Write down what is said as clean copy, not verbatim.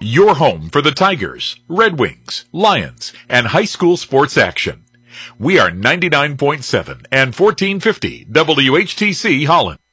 your home for the Tigers, Red Wings, Lions, and high school sports action. We are 99.7 and 1450 WHTC Holland.